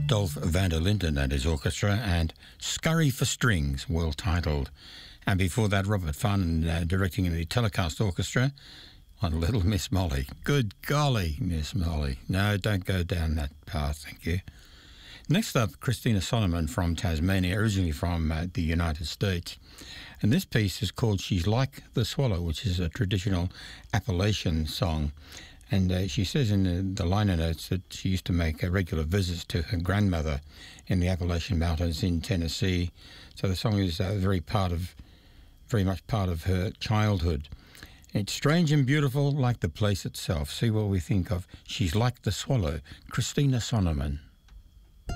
Dolph van der Linden and his orchestra, and Scurry for Strings, well titled. And before that, Robert Farnon directing the Telecast Orchestra on Little Miss Molly. Good golly, Miss Molly. No, don't go down that path, thank you. Next up, Christina Solomon from Tasmania, originally from the United States. And this piece is called She's Like the Swallow, which is a traditional Appalachian song. And she says in the liner notes that she used to make regular visits to her grandmother in the Appalachian Mountains in Tennessee. So the song is very much part of her childhood. It's strange and beautiful like the place itself. See what we think of She's Like the Swallow, Christina Solomon.